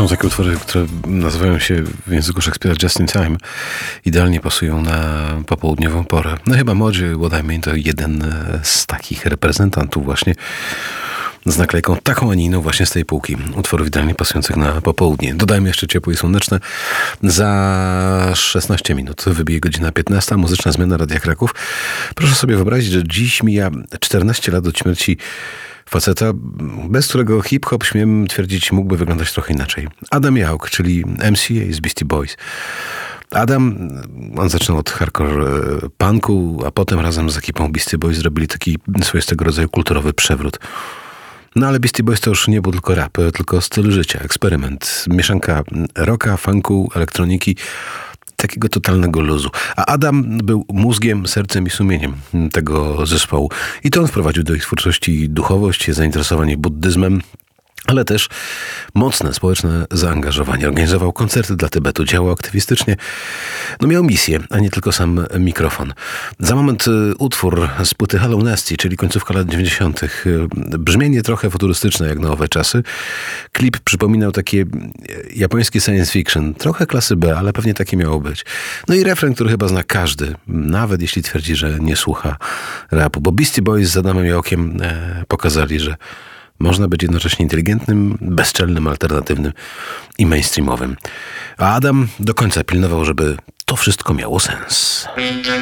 Są takie utwory, które nazywają się w języku Szekspira Just in Time. Idealnie pasują na popołudniową porę. No chyba Modzie What I Mean to jeden z takich reprezentantów właśnie z naklejką taką, a nie inną właśnie z tej półki. Utworów idealnie pasujących na popołudnie. Dodajmy jeszcze ciepłe i słoneczne. Za 16 minut wybije godzina 15. Muzyczna zmiana Radia Kraków. Proszę sobie wyobrazić, że dziś mija 14 lat od śmierci faceta, bez którego hip-hop, śmiem twierdzić, mógłby wyglądać trochę inaczej. Adam Yauch, czyli MCA z Beastie Boys. Adam, on zaczynał od hardcore punku, a potem razem z ekipą Beastie Boys zrobili taki swoistego rodzaju kulturowy przewrót. No ale Beastie Boys to już nie był tylko rap, tylko styl życia, eksperyment, mieszanka rocka, funku, elektroniki, takiego totalnego luzu. A Adam był mózgiem, sercem i sumieniem tego zespołu. I to on wprowadził do ich twórczości duchowość, zainteresowanie buddyzmem, ale też mocne społeczne zaangażowanie. Organizował koncerty dla Tybetu, działał aktywistycznie. No miał misję, a nie tylko sam mikrofon. Za moment utwór z płyty Hello Nasty, czyli końcówka lat 90. Brzmienie trochę futurystyczne jak na owe czasy. Klip przypominał takie japońskie science fiction. Trochę klasy B, ale pewnie takie miało być. No i refren, który chyba zna każdy, nawet jeśli twierdzi, że nie słucha rapu. Bo Beastie Boys z Adamem Yauchem pokazali, że można być jednocześnie inteligentnym, bezczelnym, alternatywnym i mainstreamowym. A Adam do końca pilnował, żeby to wszystko miało sens.